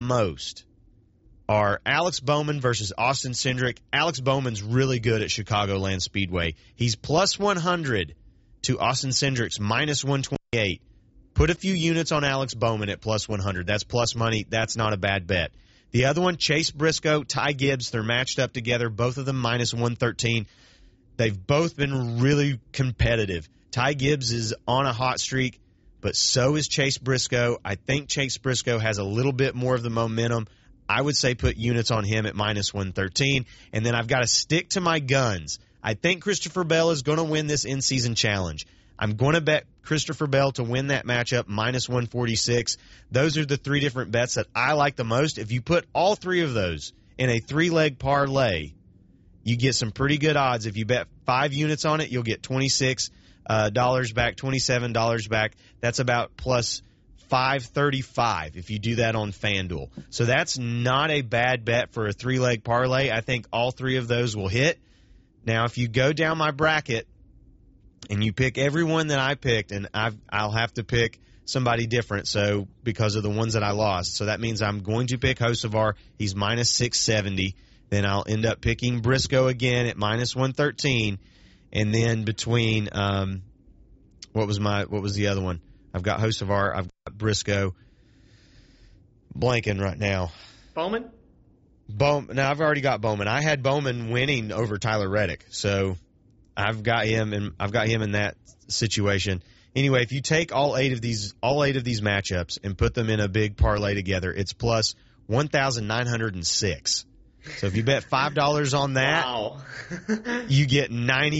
most are Alex Bowman versus Austin Cindric. Alex Bowman's really good at Chicagoland Speedway. He's plus 100 to Austin Cindric's minus 128. Put a few units on Alex Bowman at plus 100. That's plus money. That's not a bad bet. The other one, Chase Briscoe, Ty Gibbs, they're matched up together, both of them minus 113. They've both been really competitive. Ty Gibbs is on a hot streak, but so is Chase Briscoe. I think Chase Briscoe has a little bit more of the momentum. I would say put units on him at minus 113. And then I've got to stick to my guns. I think Christopher Bell is going to win this in-season challenge. I'm going to bet Christopher Bell to win that matchup minus 146. Those are the three different bets that I like the most. If you put all three of those in a three-leg parlay, you get some pretty good odds. If you bet 5 units on it, you'll get $26 back, $27 back. That's about plus 535 if you do that on FanDuel. So that's not a bad bet for a three-leg parlay. I think all three of those will hit. Now, if you go down my bracket and you pick every one that I picked, and I'll have to pick somebody different, so because of the ones that I lost. So that means I'm going to pick Hocevar. He's minus 670. Then I'll end up picking Briscoe again at minus 113. And then between what was the other one? I've got Hocevar, I've got Briscoe. Blanking right now. Bowman? No, I've already got Bowman. I had Bowman winning over Tyler Reddick, so I've got him in that situation. Anyway, if you take all eight of these matchups and put them in a big parlay together, it's plus 1,906. So if you bet $5 on that, wow. You get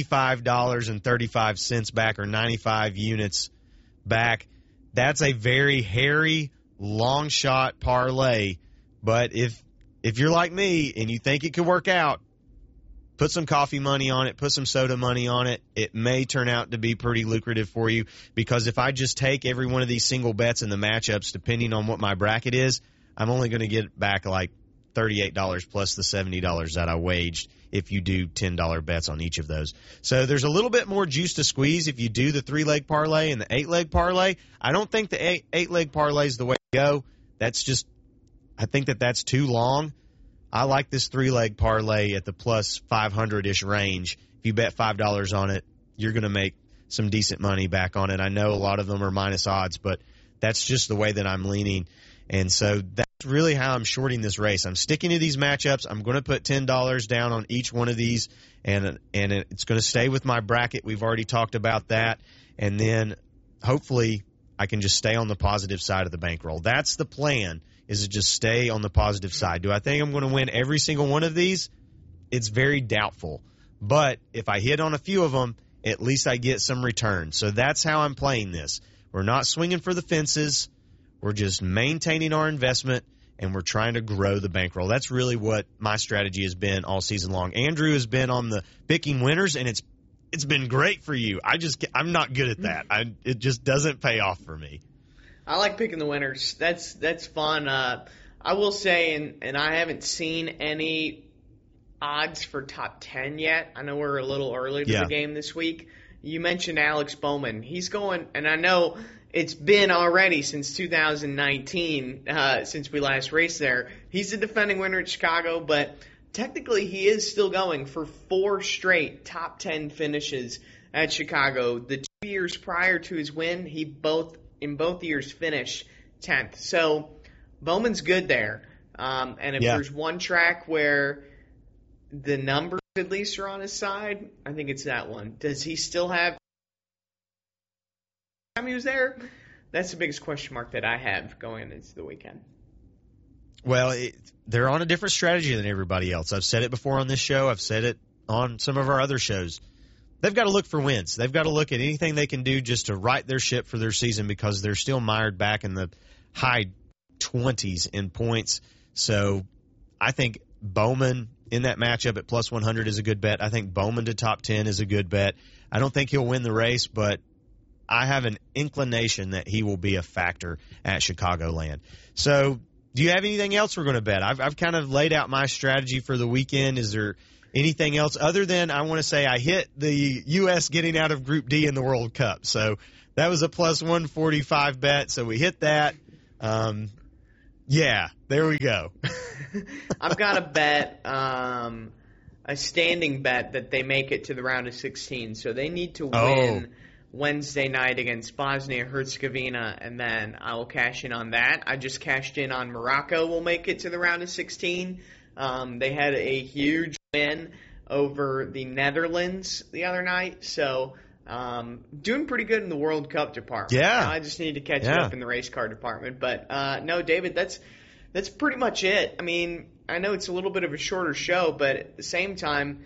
$95.35 back, or 95 units back. That's a very hairy, long shot parlay. But if you're like me and you think it could work out, put some coffee money on it, put some soda money on it. It may turn out to be pretty lucrative for you, because if I just take every one of these single bets in the matchups, depending on what my bracket is, I'm only going to get back like $38 plus the $70 that I waged if you do $10 bets on each of those. So there's a little bit more juice to squeeze if you do the 3-leg parlay and the 8-leg parlay. I don't think the 8-leg parlay is the way to go. I think that's too long. I like this 3-leg parlay at the plus 500-ish range. If you bet $5 on it, you're going to make some decent money back on it. I know a lot of them are minus odds, but that's just the way that I'm leaning. And so that's really how I'm shorting this race. I'm sticking to these matchups. I'm going to put $10 down on each one of these, and it's going to stay with my bracket. We've already talked about that. And then hopefully I can just stay on the positive side of the bankroll. That's the plan, is to just stay on the positive side. Do I think I'm going to win every single one of these? It's very doubtful. But if I hit on a few of them, at least I get some return. So that's how I'm playing this. We're not swinging for the fences. We're just maintaining our investment, and we're trying to grow the bankroll. That's really what my strategy has been all season long. Andrew has been on the picking winners, and it's been great for you. I'm not good at that. It just doesn't pay off for me. I like picking the winners. That's fun. I will say, and I haven't seen any odds for top 10 yet. I know we're a little early to the game this week. You mentioned Alex Bowman. He's going, and I know it's been already since 2019, since we last raced there. He's the defending winner at Chicago, but technically he is still going for 4 straight top 10 finishes at Chicago. The 2 years prior to his win, in both years finished 10th. So Bowman's good there. And if there's one track where the numbers at least are on his side, I think it's that one. Does he still have time he was there? That's the biggest question mark that I have going into the weekend. Well, they're on a different strategy than everybody else. I've said it before on this show. I've said it on some of our other shows. They've got to look for wins. They've got to look at anything they can do just to right their ship for their season, because they're still mired back in the high 20s in points. So I think Bowman in that matchup at plus 100 is a good bet. I think Bowman to top 10 is a good bet. I don't think he'll win the race, but I have an inclination that he will be a factor at Chicagoland. So do you have anything else we're going to bet? I've kind of laid out my strategy for the weekend. Is there anything else other than I want to say I hit the U.S. getting out of Group D in the World Cup? So that was a plus 145 bet, so we hit that. Yeah, there we go. I've got a bet, a standing bet that they make it to the round of 16. So they need to win Wednesday night against Bosnia-Herzegovina, and then I will cash in on that. I just cashed in on Morocco will make it to the round of 16. They had a huge win over the Netherlands the other night, so doing pretty good in the World Cup department. Yeah. I just need to catch up in the race car department. But no, David, that's pretty much it. I mean, I know it's a little bit of a shorter show, but at the same time,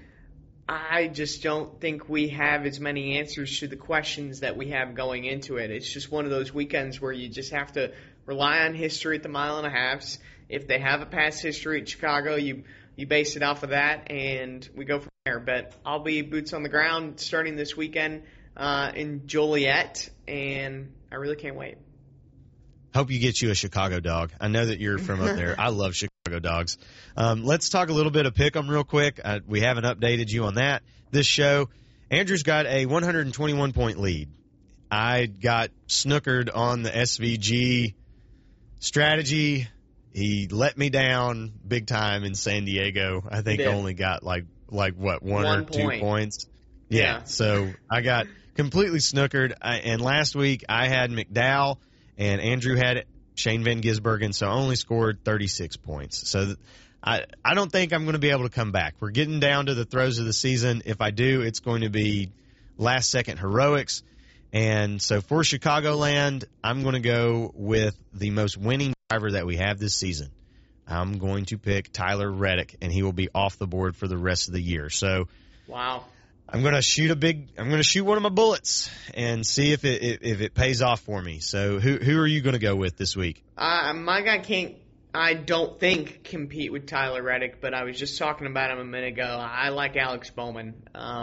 I just don't think we have as many answers to the questions that we have going into it. It's just one of those weekends where you just have to rely on history at the mile and a halves. If they have a past history at Chicago, you base it off of that, and we go from there. But I'll be boots on the ground starting this weekend in Joliet, and I really can't wait. Hope you get you a Chicago dog. I know that you're from up there. I love Chicago dogs. Let's talk a little bit of Pick'em real quick. We haven't updated you on that this show. Andrew's got a 121-point lead. I got snookered on the SVG strategy. He let me down big time in San Diego. I think I only got like what, one or 2 points. Yeah. So I got completely snookered. And last week I had McDowell and Andrew had Shane Van Gisbergen, so I only scored 36 points. So I don't think I'm going to be able to come back. We're getting down to the throes of the season. If I do, it's going to be last-second heroics. And so for Chicagoland, I'm going to go with the most winning driver that we have this season. I'm going to pick Tyler Reddick, and he will be off the board for the rest of the year. So, wow. I'm going to shoot one of my bullets and see if it pays off for me. So who are you going to go with this week? My guy can't, I don't think, compete with Tyler Reddick, but I was just talking about him a minute ago. I like Alex Bowman.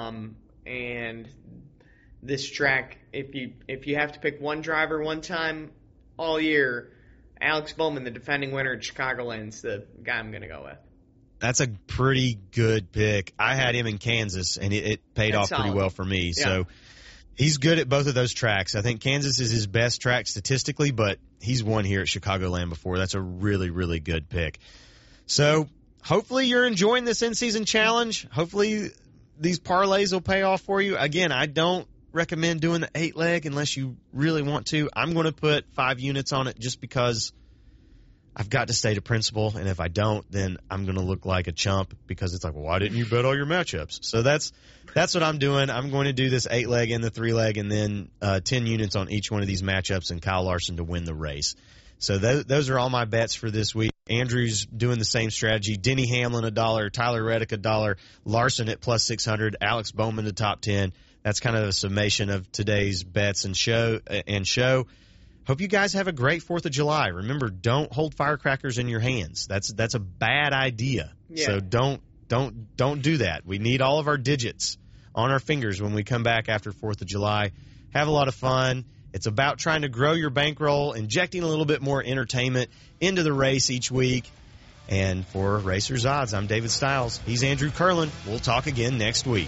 And this track, if you have to pick one driver one time all year, Alex Bowman, the defending winner at Chicagoland's the guy I'm going to go with. That's a pretty good pick. I had him in Kansas, and it paid off pretty well for me. Yeah. So he's good at both of those tracks. I think Kansas is his best track statistically, but he's won here at Chicagoland before. That's a really, really good pick. So hopefully you're enjoying this in-season challenge. Hopefully these parlays will pay off for you. Again, I don't recommend doing the 8-leg unless you really want to. I'm going to put 5 units on it just because I've got to stay to principle, and if I don't, then I'm going to look like a chump because it's like, well, why didn't you bet all your matchups? So that's what I'm doing. I'm going to do this 8-leg and the 3-leg and then 10 units on each one of these matchups and Kyle Larson to win the race. So those are all my bets for this week. Andrew's doing the same strategy. Denny Hamlin $1, Tyler Reddick $1, Larson at plus 600, Alex Bowman to top 10. That's kind of a summation of today's bets and show. Hope you guys have a great 4th of July. Remember, don't hold firecrackers in your hands. That's a bad idea. Yeah. So don't do that. We need all of our digits on our fingers when we come back after 4th of July. Have a lot of fun. It's about trying to grow your bankroll, injecting a little bit more entertainment into the race each week. And for Racers Odds, I'm David Stiles. He's Andrew Curlin. We'll talk again next week.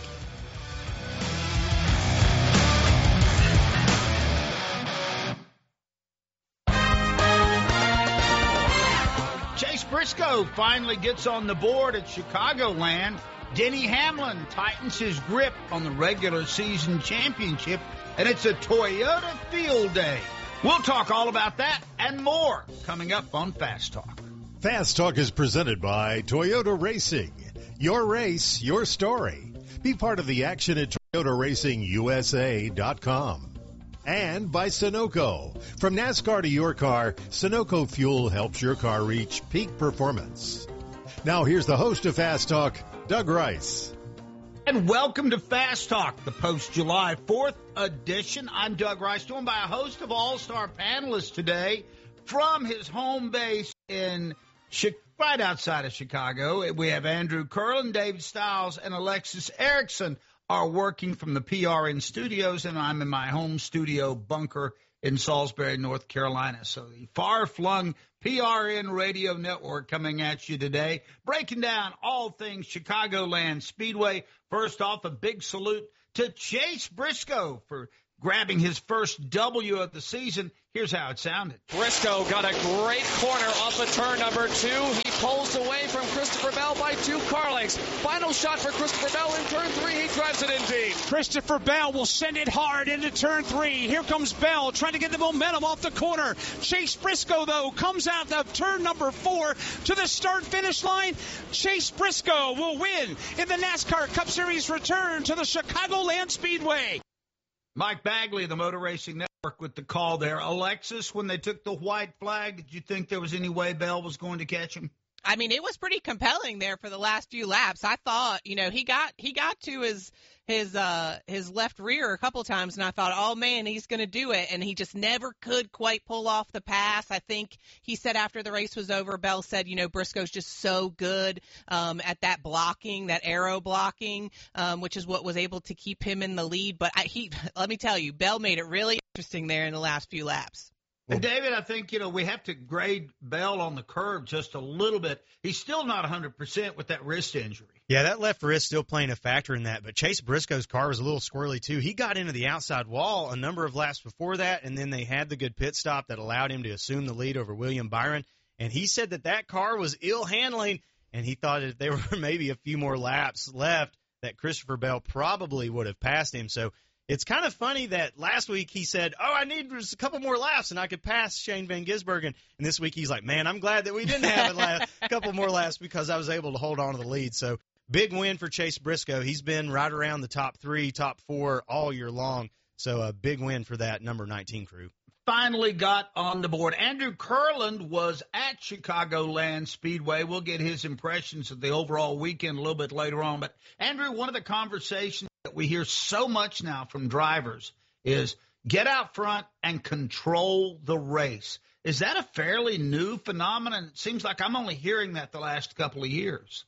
Briscoe finally gets on the board at Chicagoland. Denny Hamlin tightens his grip on the regular season championship, and it's a Toyota field day. We'll talk all about that and more coming up on Fast Talk. Fast Talk is presented by Toyota Racing. Your race, your story. Be part of the action at ToyotaRacingUSA.com. And by Sunoco. From NASCAR to your car, Sunoco Fuel helps your car reach peak performance. Now here's the host of Fast Talk, Doug Rice. And welcome to Fast Talk, the post-July 4th edition. I'm Doug Rice, joined by a host of all-star panelists today from his home base in right outside of Chicago. We have Andrew Curlin, David Stiles, and Alexis Erickson are working from the PRN studios, and I'm in my home studio bunker in Salisbury, North Carolina. So the far-flung PRN radio network coming at you today, breaking down all things Chicagoland Speedway. First off, a big salute to Chase Briscoe for grabbing his first W of the season. Here's how it sounded. Briscoe got a great corner off of turn number 2. He pulls away from Christopher Bell by 2 car lengths. Final shot for Christopher Bell in turn 3. He drives it in deep. Christopher Bell will send it hard into turn 3. Here comes Bell trying to get the momentum off the corner. Chase Briscoe, though, comes out of turn number 4 to the start-finish line. Chase Briscoe will win in the NASCAR Cup Series return to the Chicagoland Speedway. Mike Bagley, the Motor Racing Network, with the call there. Alexis, when they took the white flag, did you think there was any way Bell was going to catch him? I mean, it was pretty compelling there for the last few laps. I thought, he got to his left rear a couple times, and I thought, oh man, he's going to do it, and he just never could quite pull off the pass. I think he said after the race was over, Bell said, Briscoe's just so good at that blocking, that arrow blocking, which is what was able to keep him in the lead. But let me tell you, Bell made it really interesting there in the last few laps. And David, I think, we have to grade Bell on the curve just a little bit. He's still not 100% with that wrist injury. Yeah, that left wrist still playing a factor in that. But Chase Briscoe's car was a little squirrely, too. He got into the outside wall a number of laps before that, and then they had the good pit stop that allowed him to assume the lead over William Byron. And he said that car was ill handling, and he thought if there were maybe a few more laps left that Christopher Bell probably would have passed him. So it's kind of funny that last week he said, I need just a couple more laps and I could pass Shane Van Gisbergen. And this week he's like, man, I'm glad that we didn't have a couple more laps because I was able to hold on to the lead. So big win for Chase Briscoe. He's been right around the top 3, top 4 all year long. So a big win for that number 19 crew. Finally got on the board. Andrew Kurland was at Chicagoland Speedway. We'll get his impressions of the overall weekend a little bit later on. But, Andrew, one of the conversations that we hear so much now from drivers is get out front and control the race. Is that a fairly new phenomenon? It seems like I'm only hearing that the last couple of years.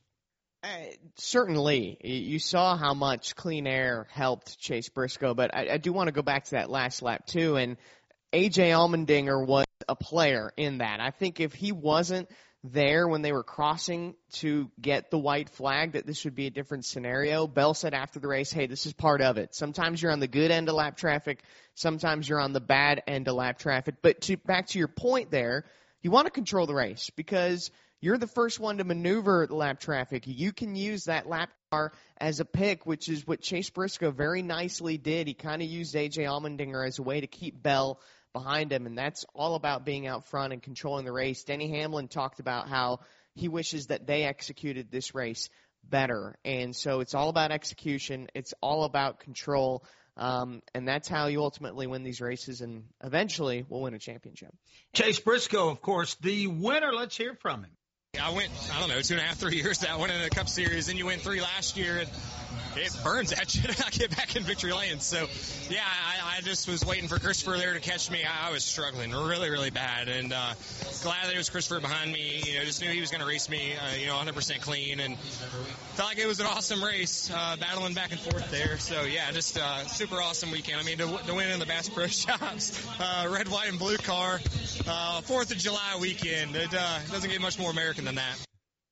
Certainly. You saw how much clean air helped Chase Briscoe, but I do want to go back to that last lap, too, and A.J. Allmendinger was a player in that. I think if he wasn't there when they were crossing to get the white flag, that this would be a different scenario. Bell said after the race, hey, this is part of it. Sometimes you're on the good end of lap traffic. Sometimes you're on the bad end of lap traffic. But back to your point there, you want to control the race because you're the first one to maneuver the lap traffic. You can use that lap car as a pick, which is what Chase Briscoe very nicely did. He kind of used A.J. Allmendinger as a way to keep Bell behind him, and that's all about being out front and controlling the race. Denny Hamlin talked about how he wishes that they executed this race better, and so it's all about execution. It's all about control, and that's how you ultimately win these races and eventually will win a championship. Chase Briscoe, of course, the winner. Let's hear from him. I went, 2.5, 3 years now, winning the Cup Series, and you win 3 last year, and it burns at you to not get back in victory lane. So, yeah, I just was waiting for Christopher there to catch me. I was struggling really, really bad, and glad that it was Christopher behind me. Just knew he was going to race me, 100% clean, and felt like it was an awesome race, battling back and forth there. So, yeah, just super awesome weekend. I mean, to win in the Bass Pro Shops, red, white, and blue car, 4th of July weekend. It doesn't get much more American than that.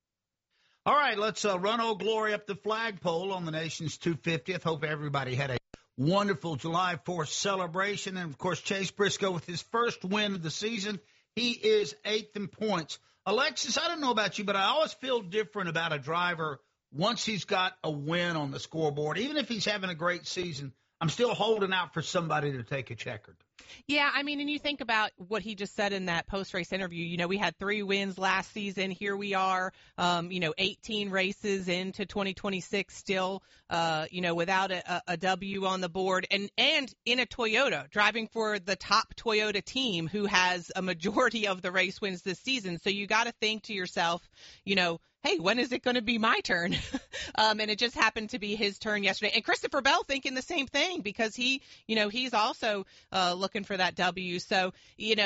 All right, let's run Old Glory up the flagpole on the nation's 250th. Hope everybody had a wonderful July 4th celebration. And, of course, Chase Briscoe with his first win of the season. He is 8th in points. Alexis, I don't know about you, but I always feel different about a driver once he's got a win on the scoreboard. Even if he's having a great season, I'm still holding out for somebody to take a checkered. Yeah, I mean, and you think about what he just said in that post-race interview. We had 3 wins last season. Here we are, 18 races into 2026 still, without a W on the board. And in a Toyota, driving for the top Toyota team who has a majority of the race wins this season. So you got to think to yourself, hey, when is it going to be my turn? And it just happened to be his turn yesterday. And Christopher Bell thinking the same thing because he's also looking for that W. So,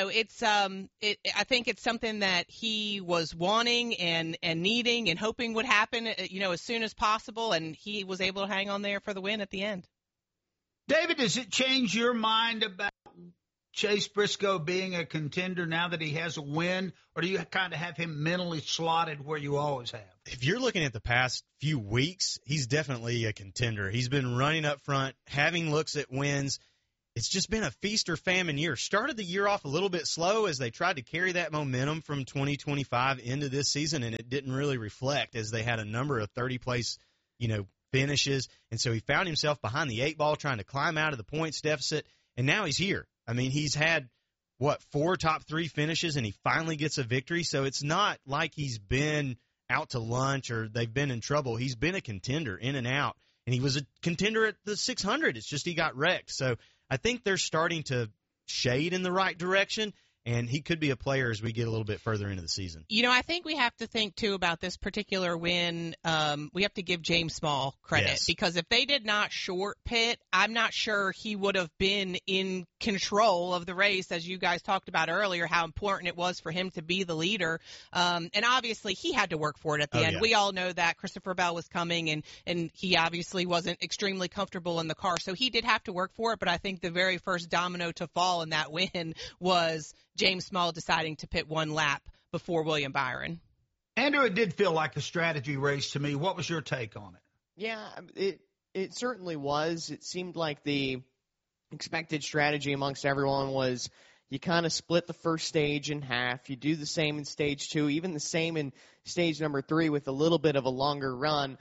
I think it's something that he was wanting and needing and hoping would happen, as soon as possible. And he was able to hang on there for the win at the end. David, does it change your mind about Chase Briscoe being a contender now that he has a win, or do you kind of have him mentally slotted where you always have? If you're looking at the past few weeks, he's definitely a contender. He's been running up front, having looks at wins. it's just been a feast or famine year. Started the year off a little bit slow as they tried to carry that momentum from 2025 into this season, and it didn't really reflect as they had a number of 30-place, finishes. And so he found himself behind the 8 ball trying to climb out of the points deficit, and now he's here. I mean, he's had, 4 top 3 finishes, and he finally gets a victory. So it's not like he's been out to lunch or they've been in trouble. He's been a contender in and out, and he was a contender at the 600. It's just he got wrecked. So I think they're starting to shade in the right direction, and he could be a player as we get a little bit further into the season. I think we have to think, too, about this particular win. We have to give James Small credit because if they did not short Pitt, I'm not sure he would have been in control of the race, as you guys talked about earlier, how important it was for him to be the leader. And obviously he had to work for it at the end. Yeah. We all know that Christopher Bell was coming, and he obviously wasn't extremely comfortable in the car. So he did have to work for it, but I think the very first domino to fall in that win was James Small deciding to pit one lap before William Byron. Andrew, it did feel like a strategy race to me. What was your take on it? Yeah, it certainly was. It seemed like the expected strategy amongst everyone was you kind of split the first stage in half. You do the same in stage 2, even the same in stage number 3 with a little bit of a longer run.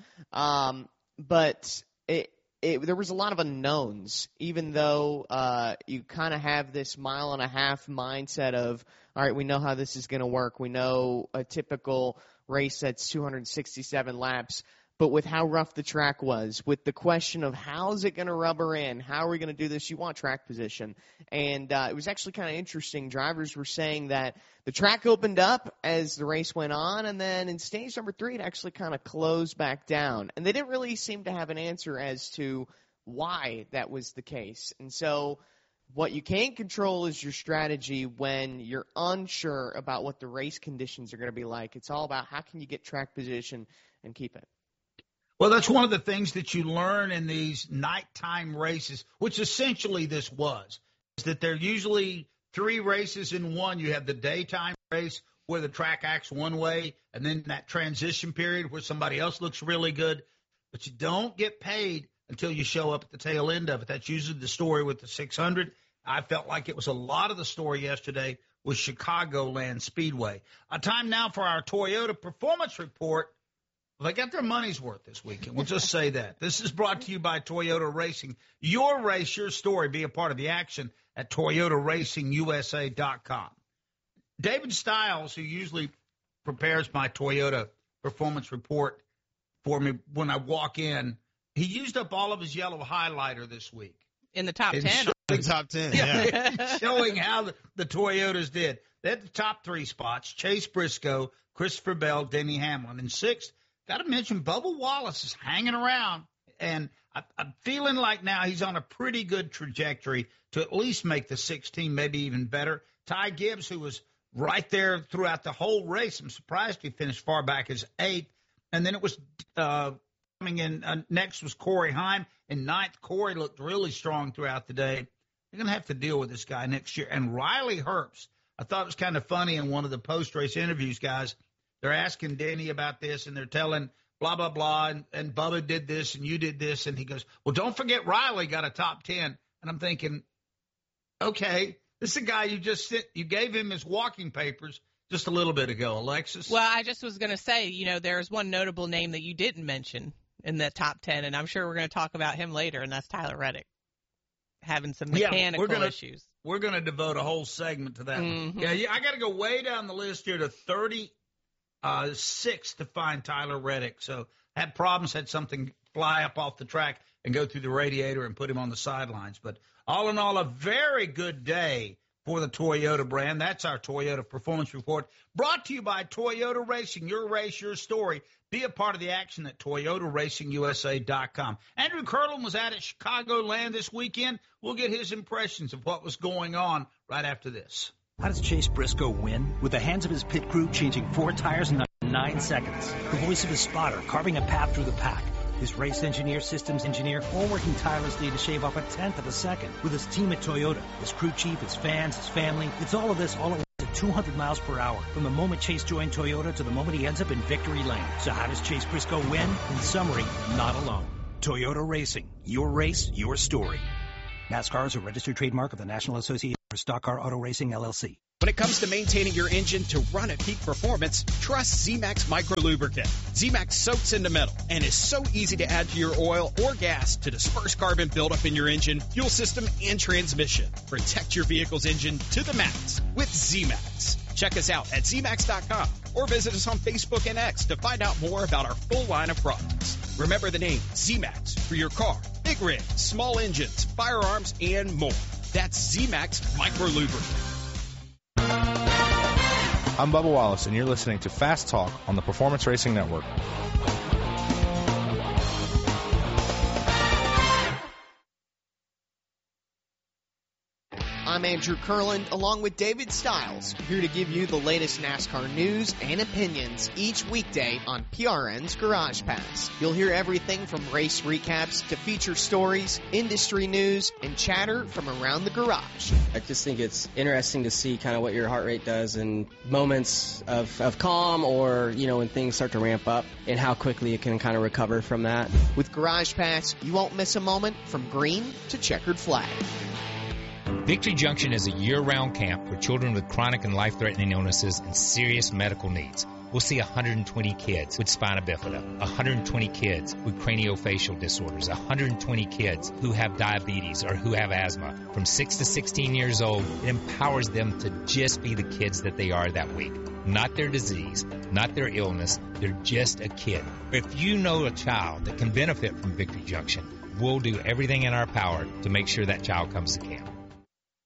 But there was a lot of unknowns, even though you kind of have this 1.5 mile mindset of, all right, we know how this is going to work. We know a typical race that's 267 laps. But with how rough the track was, with the question of how is it going to rubber in, how are we going to do this, you want track position. And it was actually kind of interesting. Drivers were saying that the track opened up as the race went on, and then in stage number 3 it actually kind of closed back down. And they didn't really seem to have an answer as to why that was the case. And so what you can't control is your strategy when you're unsure about what the race conditions are going to be like. It's all about how can you get track position and keep it. Well, that's one of the things that you learn in these nighttime races, which essentially this was, is that they're usually 3 races in one. You have the daytime race where the track acts one way, and then that transition period where somebody else looks really good. But you don't get paid until you show up at the tail end of it. That's usually the story with the 600. I felt like it was a lot of the story yesterday with Chicagoland Speedway. Time now for our Toyota Performance Report. Well, they got their money's worth this weekend. We'll just say that. This is brought to you by Toyota Racing. Your race, your story. Be a part of the action at ToyotaRacingUSA.com. David Stiles, who usually prepares my Toyota Performance Report for me when I walk in, he used up all of his yellow highlighter this week. In the top 10. The top 10, yeah. Showing how the Toyotas did. They had the top 3 spots, Chase Briscoe, Christopher Bell, Denny Hamlin. And 6th, got to mention Bubba Wallace is hanging around, and I'm feeling like now he's on a pretty good trajectory to at least make the 16, maybe even better. Ty Gibbs, who was right there throughout the whole race, I'm surprised he finished far back as 8th. And then it was coming in next was Corey Heim in 9th. Corey looked really strong throughout the day. They're going to have to deal with this guy next year. And Riley Herbst, I thought it was kind of funny in one of the post-race interviews, guys. They're asking Denny about this, and they're telling blah, blah, blah, and Bubba did this, and you did this. And he goes, well, don't forget Riley got a top 10. And I'm thinking, okay, this is a guy you gave him his walking papers just a little bit ago, Alexis. Well, I just was going to say, there's one notable name that you didn't mention in the top 10, and I'm sure we're going to talk about him later, and that's Tyler Reddick having some mechanical issues. We're going to devote a whole segment to that. Mm-hmm. Yeah, I got to go way down the list here to 36 to find Tyler Reddick. So had problems, had something fly up off the track and go through the radiator and put him on the sidelines. But all in all, a very good day for the Toyota brand. That's our Toyota Performance Report, brought to you by Toyota Racing. Your race, your story. Be a part of the action at ToyotaRacingUSA.com. Andrew Curlin was at Chicagoland this weekend. We'll get his impressions of what was going on right after this. How does Chase Briscoe win? With the hands of his pit crew changing 4 tires in 9 seconds. The voice of his spotter carving a path through the pack. His race engineer, systems engineer, all working tirelessly to shave off a 1/10 of a second. With his team at Toyota, his crew chief, his fans, his family. It's all of this all at once at 200 miles per hour. From the moment Chase joined Toyota to the moment he ends up in victory lane. So how does Chase Briscoe win? In summary, not alone. Toyota Racing. Your race, your story. NASCAR is a registered trademark of the National Association for Stock Car Auto Racing, LLC. When it comes to maintaining your engine to run at peak performance, trust Z-Max Micro Lubricant. Z-Max soaks into metal and is so easy to add to your oil or gas to disperse carbon buildup in your engine, fuel system, and transmission. Protect your vehicle's engine to the max with Z-Max. Check us out at zmax.com or visit us on Facebook and X to find out more about our full line of products. Remember the name Z-Max for your car, big rigs, small engines, firearms, and more. That's Z-Max Micro Lubricant. I'm Bubba Wallace, and you're listening to Fast Talk on the Performance Racing Network. I'm Andrew Kurland, along with David Stiles, here to give you the latest NASCAR news and opinions each weekday on PRN's Garage Pass. You'll hear everything from race recaps to feature stories, industry news, and chatter from around the garage. I just think it's interesting to see kind of what your heart rate does in moments of calm or, when things start to ramp up and how quickly it can kind of recover from that. With Garage Pass, you won't miss a moment from green to checkered flag. Victory Junction is a year-round camp for children with chronic and life-threatening illnesses and serious medical needs. We'll see 120 kids with spina bifida, 120 kids with craniofacial disorders, 120 kids who have diabetes or who have asthma. From 6 to 16 years old, it empowers them to just be the kids that they are that week. Not their disease, not their illness, they're just a kid. If you know a child that can benefit from Victory Junction, we'll do everything in our power to make sure that child comes to camp.